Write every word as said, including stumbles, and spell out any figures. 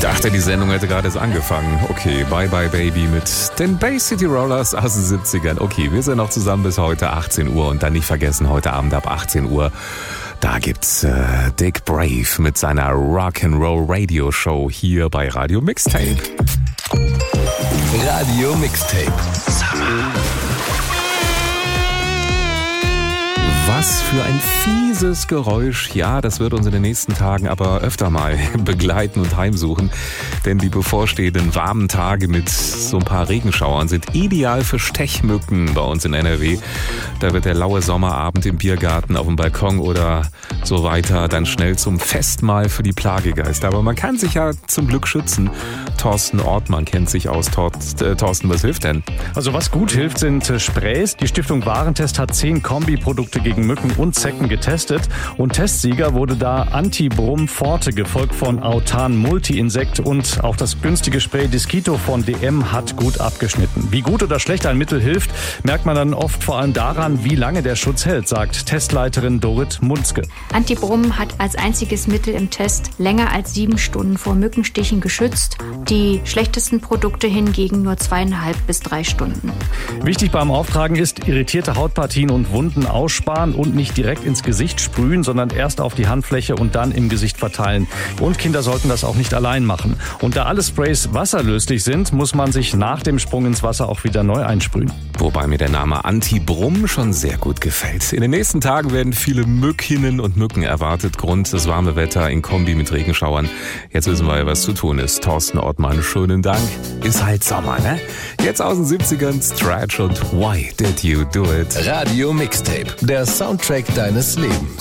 dachte, die Sendung hätte gerade erst angefangen. Okay, Bye Bye Baby mit den Bay City Rollers aus den siebzigern. Okay, wir sind noch zusammen bis heute achtzehn Uhr und dann nicht vergessen, heute Abend ab achtzehn Uhr, da gibt's äh, Dick Brave mit seiner Rock'n'Roll Radio Show hier bei Radio Mixtape. Radio Mixtape. Was für ein fieses Geräusch. Ja, das wird uns in den nächsten Tagen aber öfter mal begleiten und heimsuchen. Denn die bevorstehenden warmen Tage mit so ein paar Regenschauern sind ideal für Stechmücken bei uns in N R W. Da wird der laue Sommerabend im Biergarten, auf dem Balkon oder so weiter dann schnell zum Festmahl für die Plagegeister. Aber man kann sich ja zum Glück schützen. Thorsten Ortmann kennt sich aus. Thorsten, was hilft denn? Also was gut hilft, sind Sprays. Die Stiftung Warentest hat zehn Kombiprodukte gegen Mücken und Zecken getestet. Und Testsieger wurde da Anti-Brumm Forte, gefolgt von Autan Multi-Insekt, und auch das günstige Spray Disquito von D M hat gut abgeschnitten. Wie gut oder schlecht ein Mittel hilft, merkt man dann oft vor allem daran, wie lange der Schutz hält, sagt Testleiterin Dorit Munzke. Anti-Brumm hat als einziges Mittel im Test länger als sieben Stunden vor Mückenstichen geschützt. Die schlechtesten Produkte hingegen nur zweieinhalb bis drei Stunden. Wichtig beim Auftragen ist, irritierte Hautpartien und Wunden aussparen und nicht direkt ins Gesicht sprühen, sondern erst auf die Handfläche und dann im Gesicht verteilen. Und Kinder sollten das auch nicht allein machen. Und da alle Sprays wasserlöslich sind, muss man sich nach dem Sprung ins Wasser auch wieder neu einsprühen. Wobei mir der Name Anti-Brumm schon sehr gut gefällt. In den nächsten Tagen werden viele Mückinnen und Mücken erwartet, Grund das warme Wetter in Kombi mit Regenschauern. Jetzt wissen wir ja, was zu tun ist. Thorsten Ortmann, schönen Dank. Ist halt Sommer, ne? Jetzt aus den siebzigern, Stretch und Why Did You Do It? Radio Mixtape, der Soundtrack deines Lebens.